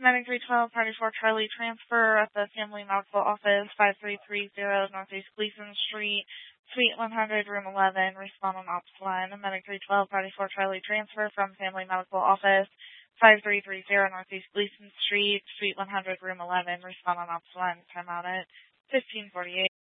Medic 312, Party 4 Charlie, transfer at the Family Medical Office, 5330 Northeast Gleason Street, Suite 100, Room 11, respond on Ops line. Medic 312, Party 4 Charlie, transfer from Family Medical Office, 5330 Northeast Gleason Street, Suite 100, Room 11, respond on Ops line. Time out at 1548.